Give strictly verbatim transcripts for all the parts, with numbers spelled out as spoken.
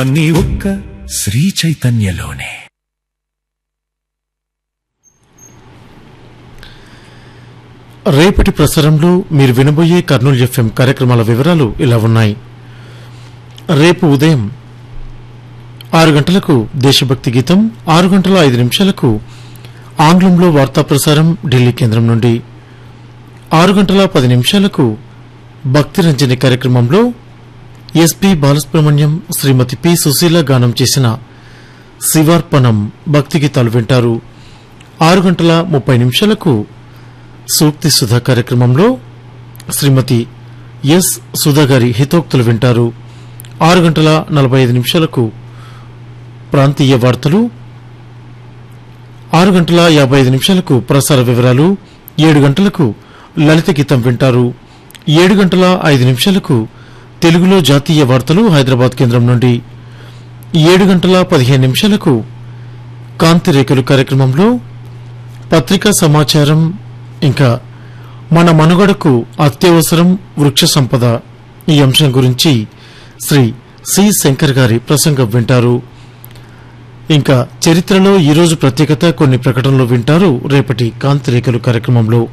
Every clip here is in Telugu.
అన్నీ ఒక్క శ్రీ చైతన్యలోనే. రేపటి ప్రసారంలో మీరు వినబోయే కర్నూలు ఎఫ్ఎం కార్యక్రమాల వివరాలు ఇలా ఉన్నాయి. రేపు ఉదయం ఆరు గంటలకు దేశభక్తి గీతం, ఆరు గంటల ఐదు నిమిషాలకు ఆంగ్లంలో వార్తా ప్రసారం ఢిల్లీ కేంద్రం నుండి, ఆరు గంటల పది నిమిషాలకు భక్తి రంజని కార్యక్రమంలో ఎస్పి బాలసుబ్రహ్మణ్యం, శ్రీమతి పి సుశీల గానం చేసిన శివార్పణం భక్తి గీతాలు వింటారు. ఆరు గంటల ముప్పై నిమిషాలకు సూక్తి సుధా కార్యక్రమంలో శ్రీమతి ఎస్ సుధా గారి హితోక్తులు వింటారు. ఆరు గంటల నలభై ఐదు నిమిషాలకు ప్రాంతీయ వార్తలు, ఆరు గంటల యాభై ఐదు నిమిషాలకు ప్రసార వివరాలు, ఏడు గంటలకు లలిత గీతం వింటారు. ఏడు గంటల ఐదు నిమిషాలకు తెలుగులో జాతీయ వార్తలు హైదరాబాద్ కేంద్రం నుండి, ఏడు గంటల పదిహేను నిమిషాలకు కాంతి రేఖలు కార్యక్రమంలో పత్రికా సమాచారం, ఇంకా మన మనుగడకు అత్యవసరం వృక్ష సంపద ఈ అంశం గురించి శ్రీ సి శంకర్ గారి ప్రసంగం వింటారు. ఇంకా చరిత్రలో ఈరోజు ప్రత్యేకత కొన్ని ప్రకటనలు వింటారు రేపటి కాంతి రేఖలు కార్యక్రమంలో.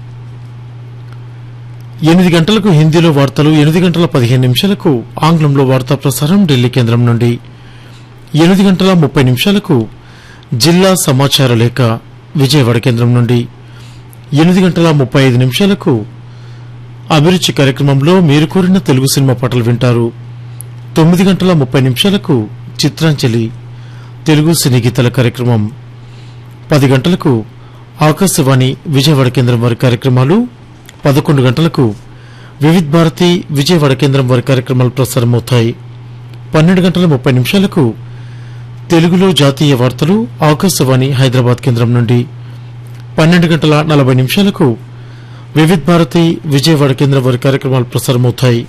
ఎనిమిది గంటలకు హిందీలో వార్తలు, ఎనిమిది గంటల పదిహేను నిమిషాలకు ఆంగ్లంలో వార్తా ప్రసారం ఢిల్లీ కేంద్రం నుండి, ఎనిమిది గంటల ముప్పై నిమిషాలకు జిల్లా సమాచార లేఖ విజయవాడ కేంద్రం నుండి, ఎనిమిది గంటల ముప్పై ఐదు నిమిషాలకు అభిరుచి కార్యక్రమంలో మీరు కోరిన తెలుగు సినిమా పాటలు వింటారు. తొమ్మిది గంటల ముప్పై నిమిషాలకు చిత్రాంజలి తెలుగు సినీ గీతాల కార్యక్రమం, పది గంటలకు ఆకాశవాణి విజయవాడ కేంద్రం వారి కార్యక్రమాలు, పదకొండు గంటలకు వివిధ్ భారతి విజయవాడ కేంద్రం వారి కార్యక్రమాలు ప్రసారమవుతాయి. పన్నెండు గంటల ముప్పై నిమిషాలకు తెలుగులో జాతీయ వార్తలు ఆకాశవాణి హైదరాబాద్ కేంద్రం నుండి, పన్నెండు గంటల నలభై నిమిషాలకు వివిధ్ భారతి విజయవాడ కేంద్రం వారి కార్యక్రమాలు ప్రసారమవుతాయి.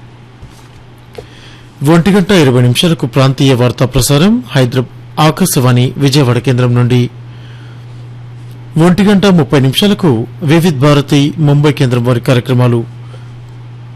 ఒంటి గంట ఇరవై నిమిషాలకు ప్రాంతీయ వార్తా ప్రసారం హైదరాబాద్ ఆకాశవాణి విజయవాడ కేంద్రం నుండి, ఒంటి గంట ముప్పై నిమిషాలకు వివిధ్ భారతి ముంబై కేంద్రం వారి కార్యక్రమాలు,